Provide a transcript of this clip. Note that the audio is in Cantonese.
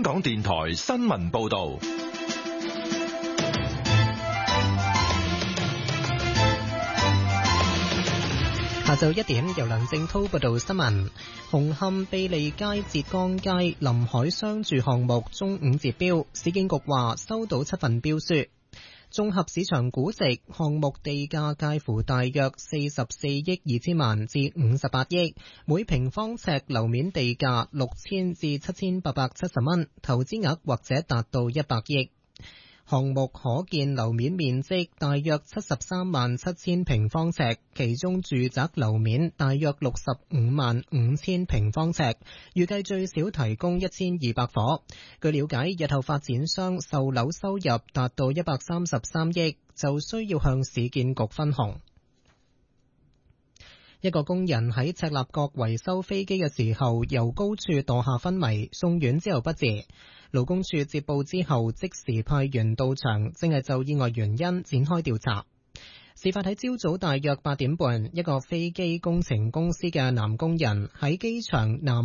港電台新聞報道。 下晝1點，由梁正濤報道新聞。紅磡庇利街、浙江街臨海商住項目中午截標，市建局話收到7份標書。綜合市場估值，項目地價介乎大約44億2千萬至58億，每平方尺樓面地價6000至7870蚊，投資額或者達到100億。項目可建樓面面積大約73萬7千平方尺，其中住宅樓面大約65萬5千平方尺，預計最少提供1200伙。據了解，日後發展商售樓收入達到133億，就需要向市建局分紅。一個工人喺赤鱲角維修飛機嘅時候，由高處墮下昏迷，送院之後不治。勞工處接報之後，即時派員到場，正係就意外原因展開調查。事發喺朝早大約8點半，一個飛機工程公司嘅男工人喺機場南